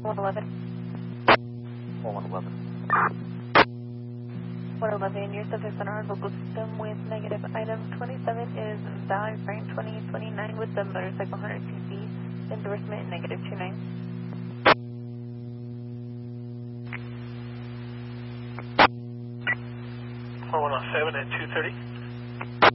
111. 111, your subject on our local system with negative item 27 is Valley Frank 2029 with the motorcycle 100cc, endorsement negative 29. 117 at 230.